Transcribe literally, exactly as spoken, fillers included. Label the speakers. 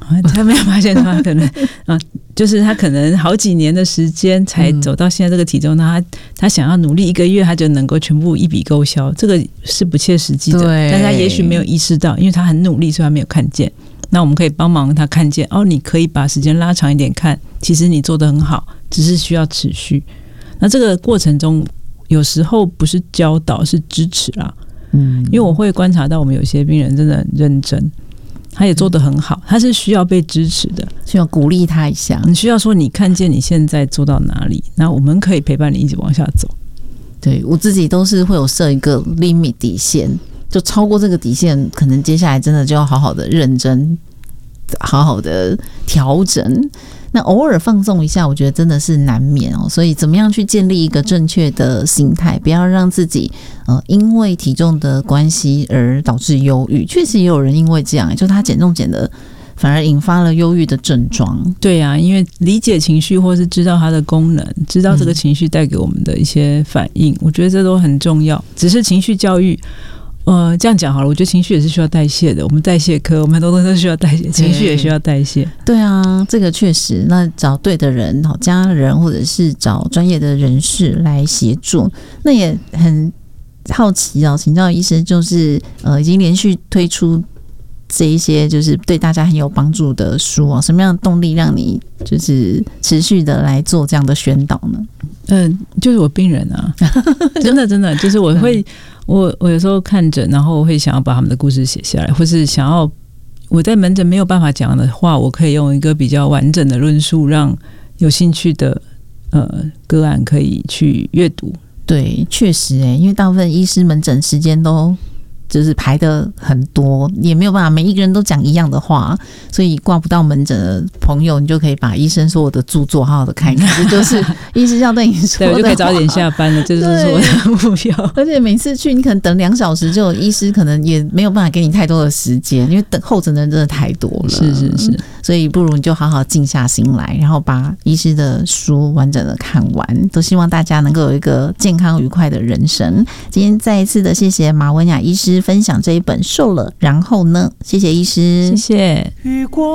Speaker 1: 他没有发现他可能啊，就是他可能好几年的时间才走到现在这个体重，那、嗯、他他想要努力一个月，他就能够全部一笔勾销，这个是不切实际的。但是他也许没有意识到，因为他很努力，所以他没有看见。那我们可以帮忙他看见，哦，你可以把时间拉长一点看，其实你做得很好，只是需要持续。那这个过程中，有时候不是教导，是支持啦。嗯，因为我会观察到，我们有些病人真的很认真。他也做得很好，他是需要被支持的，
Speaker 2: 需要鼓励他一下。
Speaker 1: 你需要说，你看见你现在做到哪里，那我们可以陪伴你一直往下走。
Speaker 2: 对，我自己都是会有设一个 limit 底线，就超过这个底线，可能接下来真的就要好好的认真，好好的调整。那偶尔放纵一下，我觉得真的是难免哦。所以怎么样去建立一个正确的心态，不要让自己呃因为体重的关系而导致忧郁。确实也有人因为这样，就他减重减的反而引发了忧郁的症状。
Speaker 1: 对啊，因为理解情绪或是知道它的功能，知道这个情绪带给我们的一些反应、嗯、我觉得这都很重要。只是情绪教育呃，这样讲好了，我觉得情绪也是需要代谢的。我们代谢科，我们很多东西都需要代谢，情绪也需要代谢。
Speaker 2: 对啊，这个确实。那找对的人，家人或者是找专业的人士来协助。那也很好奇哦，请教医生，就是呃，已经连续推出这一些就是对大家很有帮助的书哦，什么样的动力让你就是持续的来做这样的宣导呢？
Speaker 1: 嗯，就是我病人啊，真的真的，就是我会。我我有时候看诊，然后我会想要把他们的故事写下来，或是想要我在门诊没有办法讲的话，我可以用一个比较完整的论述，让有兴趣的呃个案可以去阅读。
Speaker 2: 对，确实欸，因为大部分医师门诊时间都就是排的很多，也没有办法每一个人都讲一样的话，所以挂不到门诊的朋友，你就可以把医生说我的著作好好的看一看，这就是医师要对你说的话。
Speaker 1: 对，我就可以早点下班了，这就是我的目标。
Speaker 2: 而且每次去你可能等两小时，就有医师可能也没有办法给你太多的时间，因为等候诊的人真的太多了。
Speaker 1: 是是是，
Speaker 2: 所以不如你就好好静下心来，然后把医师的书完整的看完。都希望大家能够有一个健康愉快的人生。今天再一次的谢谢马文雅医师分享这一本瘦了，然后呢，谢谢医师，
Speaker 1: 谢谢。